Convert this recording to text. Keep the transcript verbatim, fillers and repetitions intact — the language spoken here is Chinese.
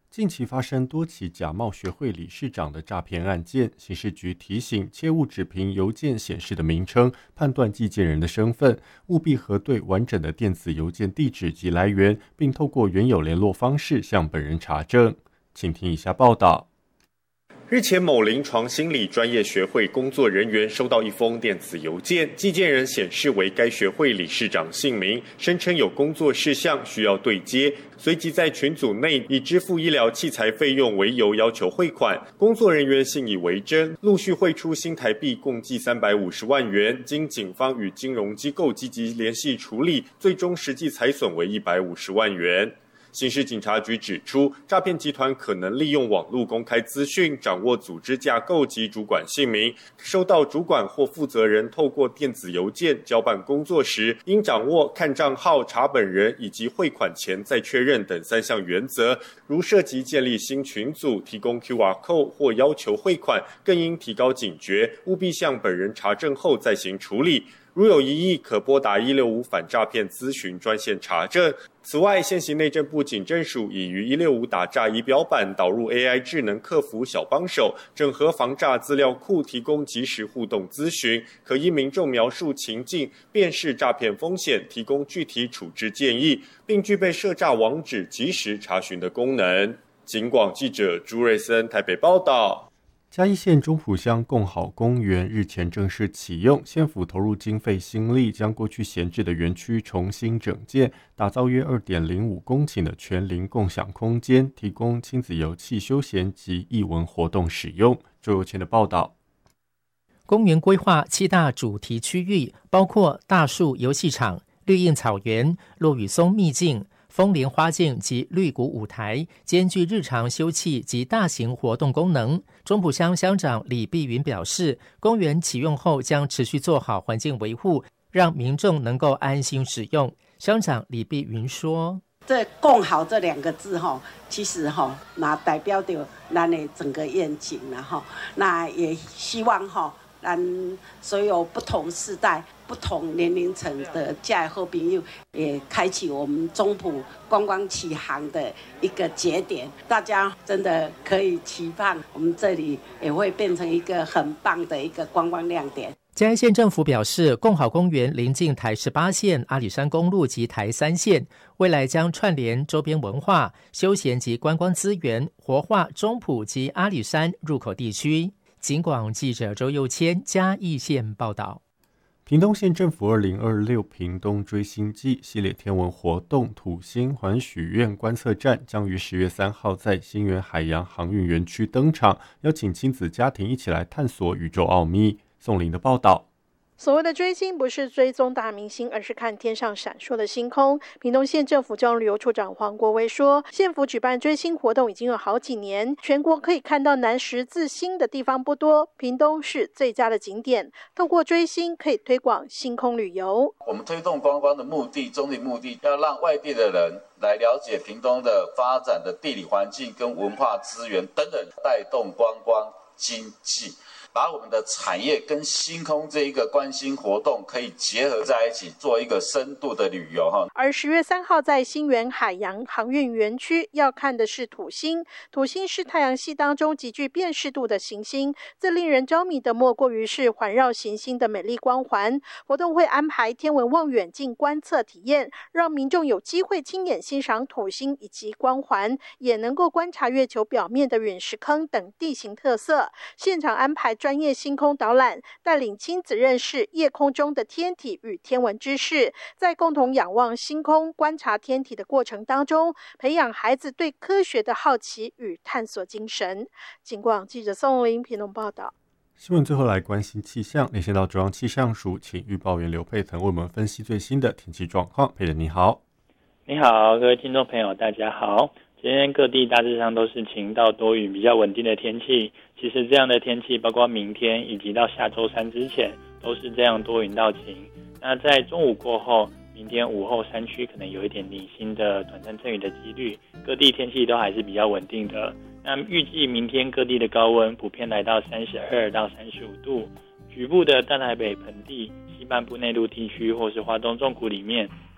近期发生多起假冒学会理事长的诈骗案件，刑事局提醒切勿只凭邮件显示的名称判断寄件人的身份，务必核对完整的电子邮件地址及来源，并透过原有联络方式向本人查证。请听以下报道。日前，某临床心理专业学会工作人员收到一封电子邮件，寄件人显示为该学会理事长姓名，声称有工作事项需要对接，随即在群组内以支付医疗器材费用为由要求汇款。工作人员信以为真，陆续汇出新台币共计三百五十万元，经警方与金融机构积极联系处理，最终实际财损为一百五十万元。刑事警察局指出，诈骗集团可能利用网络公开资讯，掌握组织架构及主管姓名，收到主管或负责人透过电子邮件交办工作时，应掌握看账号、查本人以及汇款前再确认等三项原则。如涉及建立新群组、提供 Q R code 或要求汇款，更应提高警觉，务必向本人查证后再行处理。如有疑义，可拨打一六五反诈骗咨询专线查证。此外，现行内政部警政署已于一六五打诈仪表板导入 A I 智能客服小帮手，整合防诈资料库，提供即时互动咨询，可依民众描述情境，辨识诈骗风险，提供具体处置建议，并具备设诈网址即时查询的功能。警广记者朱瑞森台北报道。嘉义县中埔乡共好公园日前正式启用，县府投入经费心力，将过去闲置的园区重新整建，打造约 二点零五公顷的全龄共享空间，提供亲子游憩休闲及艺文活动使用。周有谦的报道。 公园规划七大主题区域，包括大树游戏场、绿荫草原、落羽松秘境、风莲花径及绿谷舞台，兼具日常休憩及大型活动功能。中埔乡乡长李碧云表示，公园启用后将持续做好环境维护，让民众能够安心使用。乡长李碧云说， 这共好这两个字其实那代表着咱的整个愿景，那也希望咱所有不同世代不同年龄层的家的好朋友，也开启我们中埔观光启航的一个节点。大家真的可以期盼，我们这里也会变成一个很棒的一个观光亮点。 嘉义县政府表示，共好公园临近台十八线、阿里山公路及台三线，未来将串联周边文化、休闲及观光资源，活化中埔及阿里山入口地区。警广记者周佑谦嘉义县报道。 屏东县政府二零二六屏东追星季系列天文活动土星环许愿观测站将于十月三号在新园海洋航运园区登场，邀请亲子家庭一起来探索宇宙奥秘。宋林的报道。 所谓的追星不是追踪大明星，而是看天上闪烁的星空。屏东县政府交通旅游处长黄国威说，县府举办追星活动已经有好几年，全国可以看到南十字星的地方不多，屏东是最佳的景点。透过追星可以推广星空旅游。 我们推动观光的目的，终极目的要让外地的人来了解屏东的发展的地理环境跟文化资源等等，带动观光经济，把我们的产业跟星空这一个观星活动可以结合在一起，做一个深度的旅游。 而十月三号在新园海洋航运园区要看的是土星。土星是太阳系当中极具辨识度的行星，最令人着迷的莫过于是环绕行星的美丽光环。活动会安排天文望远镜观测体验，让民众有机会亲眼欣赏土星以及光环，也能够观察月球表面的陨石坑等地形特色。现场安排专业星空导览，带领亲子认识夜空中的天体与天文知识，在共同仰望星空、观察天体的过程当中，培养孩子对科学的好奇与探索精神。警广记者宋林评论报道。 新闻最后来关心气象，连线到中央气象署，请预报员刘佩腾为我们分析最新的天气状况。佩腾你好。 你好，各位听众朋友大家好。今天各地大致上都是晴到多云，比较稳定的天气。其实这样的天气包括明天以及到下周三之前都是这样多云到晴。那在中午过后，明天午后山区可能有一点零星的短暂阵雨的几率，各地天气都还是比较稳定的。那预计明天各地的高温普遍来到三十二到三十五度，局部的大台北盆地、西半部内陆地区或是花东纵谷里面